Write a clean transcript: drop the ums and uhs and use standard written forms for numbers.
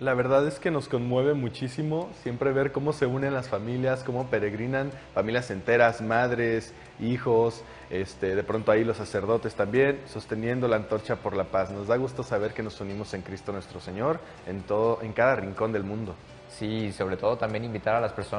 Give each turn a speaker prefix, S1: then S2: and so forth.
S1: La verdad es que nos conmueve muchísimo siempre ver cómo se unen las familias, cómo peregrinan familias enteras, madres, hijos, de pronto ahí los sacerdotes también, sosteniendo la antorcha por la paz. Nos da gusto saber que nos unimos en Cristo nuestro Señor en todo, en cada rincón del mundo.
S2: Sí, sobre todo también invitar a las personas